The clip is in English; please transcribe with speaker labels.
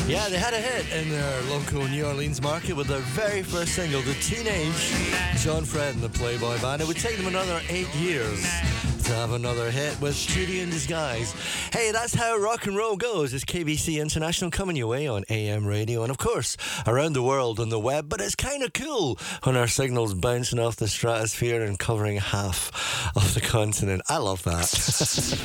Speaker 1: Yeah, they had a hit in their local New Orleans market with their very first single, The Teenage John Fred and the Playboy Band. It would take them another 8 years to have another hit with Judy in Disguise. Hey, that's how rock and roll goes. It's KBC International coming your way on AM radio and, of course, around the world on the web. But it's kind of cool when our signal's bouncing off the stratosphere and covering half of the continent. I love that.